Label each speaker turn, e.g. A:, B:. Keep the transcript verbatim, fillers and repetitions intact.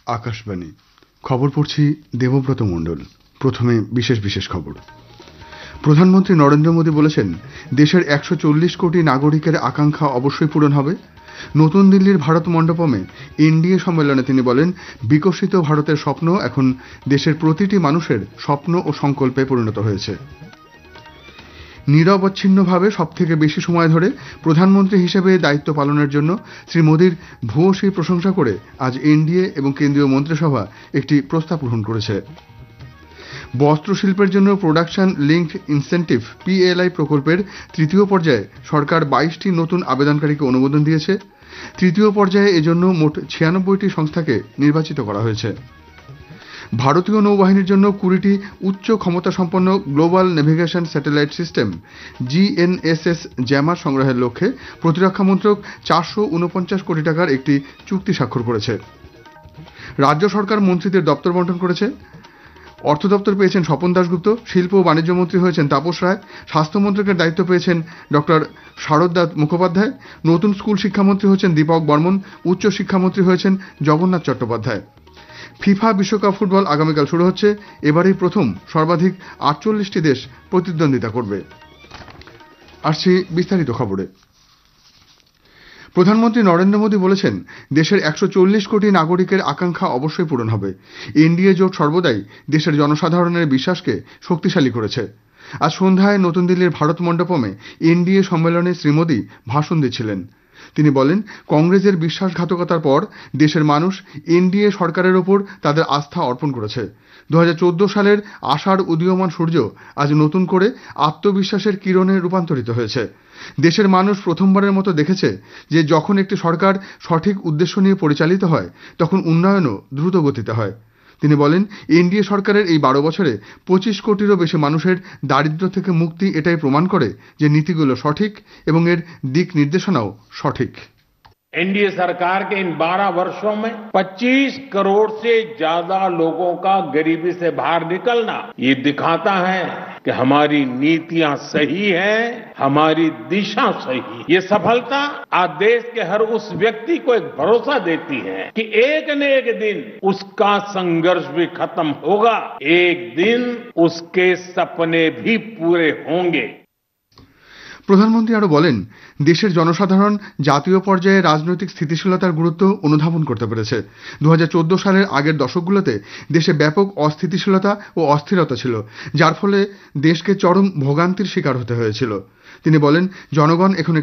A: আকাশবাণী খবর পড়ছি দেবব্রত মণ্ডল। প্রথমে বিশেষ বিশেষ খবর। প্রধানমন্ত্রী নরেন্দ্র মোদী বলেছেন, দেশের একশো চল্লিশ কোটি নাগরিকের আকাঙ্ক্ষা অবশ্যই পূরণ হবে। নতুন দিল্লির ভারত মণ্ডপমে এনডিএ সম্মেলনে তিনি বলেন, বিকশিত ভারতের স্বপ্ন এখন দেশের প্রতিটি মানুষের স্বপ্ন ও সংকল্পে পরিণত হয়েছে। নিরবচ্ছিন্নভাবে সবথেকে বেশি সময় ধরে প্রধানমন্ত্রী হিসেবে দায়িত্ব পালনের জন্য শ্রী মোদীর ভূয়সী প্রশংসা করে আজ এনডিএ এবং কেন্দ্রীয় মন্ত্রিসভা একটি প্রস্তাব গ্রহণ করেছে। বস্ত্রশিল্পের জন্য প্রোডাকশন লিঙ্কড ইনসেন্টিভ পিএলআই প্রকল্পের তৃতীয় পর্যায়ে সরকার বাইশটি নতুন আবেদনকারীকে অনুমোদন দিয়েছে। তৃতীয় পর্যায়ে এজন্য মোট ছিয়ানব্বইটি সংস্থাকে নির্বাচিত করা হয়েছে। ভারতীয় নৌবাহিনীর জন্য কুড়িটি উচ্চ ক্ষমতা সম্পন্ন global navigation satellite system GNSS jammer সংগ্রহের লক্ষ্যে প্রতিরক্ষা মন্ত্রক চারশো উনপঞ্চাশ কোটি টাকার একটি চুক্তি স্বাক্ষর করেছে। রাজ্য সরকার মন্ত্রীদের দপ্তর বণ্টন করেছে। অর্থ দপ্তর পেয়েছেন স্বপন দাশগুপ্ত, শিল্প ও বাণিজ্য মন্ত্রী হয়েছেন তাপস রায়, স্বাস্থ্যমন্ত্রকের দায়িত্ব পেয়েছেন ডক্টর শারদা মুখোপাধ্যায়, নতুন স্কুল শিক্ষামন্ত্রী হয়েছেন দীপক বর্মন, উচ্চ শিক্ষামন্ত্রী হয়েছেন জগন্নাথ চট্টোপাধ্যায়। ফিফা বিশ্বকাপ ফুটবল আগামীকাল শুরু হচ্ছে। এবারেই প্রথম সর্বাধিক আটচল্লিশটি দেশ প্রতিদ্বন্দ্বিতা করবে। আসছি বিস্তারিত খবরে। প্রধানমন্ত্রী নরেন্দ্র মোদী বলেছেন, দেশের একশো চল্লিশ কোটি নাগরিকের আকাঙ্ক্ষা অবশ্যই পূরণ হবে। এনডিএ জোট সর্বদাই দেশের জনসাধারণের বিশ্বাসকে শক্তিশালী করেছে। আজ সন্ধ্যায় নতুন দিল্লির ভারত মণ্ডপমে এনডিএ সম্মেলনে শ্রী মোদী ভাষণ দিচ্ছিলেন। তিনি বলেন, কংগ্রেসের বিশ্বাসঘাতকতার পর দেশের মানুষ এনডিএ সরকারের ওপর তাদের আস্থা অর্পণ করেছে। দু হাজার চোদ্দ সালের আষাঢ় উদীয়মান সূর্য আজ নতুন করে আত্মবিশ্বাসের কিরণে রূপান্তরিত হয়েছে। দেশের মানুষ প্রথমবারের মতো দেখেছে যে যখন একটি সরকার সঠিক উদ্দেশ্য নিয়ে পরিচালিত হয়, তখন উন্নয়নও দ্রুত গতিতে হয়। তিনি বলেন, এনডিএ সরকারের এই বারো বছরে পঁচিশ কোটিরও বেশি মানুষের দারিদ্র্য থেকে মুক্তি এটাই প্রমাণ করে যে নীতিগুলো সঠিক এবং এর দিক নির্দেশনাও সঠিক।
B: एनडीए सरकार के इन बारह वर्षों में पच्चीस करोड़ से ज्यादा लोगों का गरीबी से बाहर निकलना ये दिखाता है कि हमारी नीतियां सही हैं, हमारी दिशा सही है। ये सफलता आज देश के हर उस व्यक्ति को एक भरोसा देती है कि एक न एक दिन उसका संघर्ष भी खत्म होगा, एक दिन उसके सपने भी पूरे होंगे।
A: প্রধানমন্ত্রী আরো বলেন, দেশের জনসাধারণ জাতীয় পর্যায়ে রাজনৈতিক স্থিতিশীলতার গুরুত্ব অনুধাবন করতে পেরেছে। দু হাজার চোদ্দ সালের আগের দশকগুলোতে দেশে ব্যাপক অস্থিতিশীলতা ও অস্থিরতা ছিল, যার ফলে দেশকে চরম ভোগান্তির শিকার হতে হয়েছিল। তিনি বলেন, জনগণ এখন